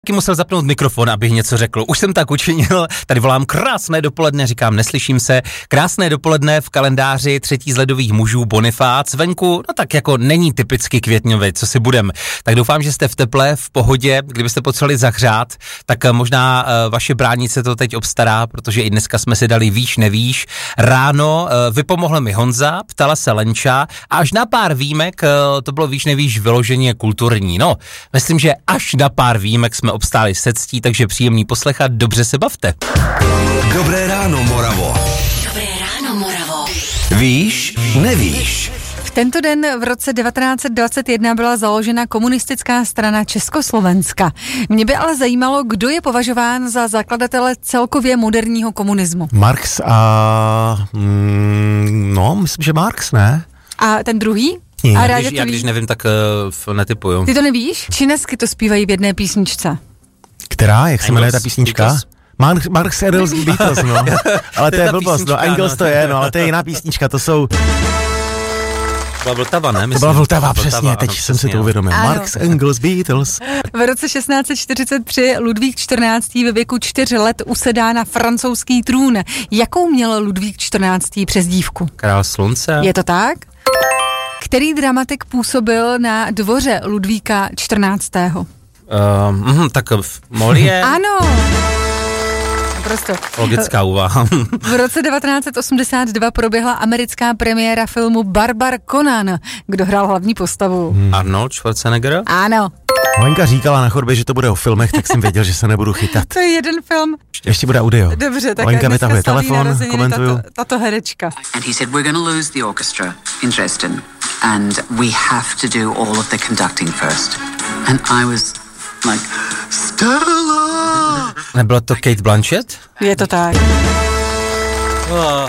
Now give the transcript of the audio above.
Taky musel zapnout mikrofon, abych něco řekl. Už jsem tak učinil, tady volám krásné dopoledne, říkám, neslyším se. Krásné dopoledne v kalendáři třetí z ledových mužů Bonifác. Venku, no tak jako není typicky květňový, co si budem. Tak doufám, že jste v teple, v pohodě. Kdybyste potřebovali zahřát, tak možná vaše bránice to teď obstará, protože i dneska jsme si dali víš, nevíš. Ráno vypomohl mi Honza, ptala se Lenča a až na pár výjimek to bylo víš, nevíš vyloženě kulturní. No, myslím, že až na pár výjimek jsme obstáli se ctí, takže příjemný poslech a dobře se bavte. Dobré ráno, Moravo. Dobré ráno, Moravo. Víš, nevíš. V tento den v roce 1921 byla založena komunistická strana Československa. Mě by ale zajímalo, kdo je považován za zakladatele celkově moderního komunismu. Marx a... myslím, že Marx, ne? A ten druhý? A já když nevím, tak netipuju. Ty to nevíš? Činesky to zpívají v jedné písničce. Která? Jak se jmenuje ta písnička? Marx Engels Beatles, no. Ale to je blbost, no. Engels to je, no, ale to je jiná písnička, to jsou... Byla Vltava, ne? To byla Vltava, přesně, teď jsem si to uvědomil. Marx Engels Beatles. V roce 1643 Ludvík XIV. Ve věku 4 let usedá na francouzský trůn. Jakou měl Ludvík XIV. Přezdívku? Král slunce. Je to tak? Který dramatik působil na dvoře Ludvíka XIV.? Tak Molière. Ano. Prostě. Logická úvaha. V roce 1982 proběhla americká premiéra filmu Barbar Conan. Kdo hrál hlavní postavu? Arnold Schwarzenegger? Ano. Lenka říkala na chodbě, že to bude o filmech, tak jsem věděl, že se nebudu chytat. To je jeden film. Ještě bude audio. Dobře, tak Lenka vytahuje telefon, komentuju. Tato herečka. And he said, we're going to lose the orchestra in Dresden and we have to do all of the conducting first. And I was like, Stella! Nebyla to Kate Blanchett? Je to tak.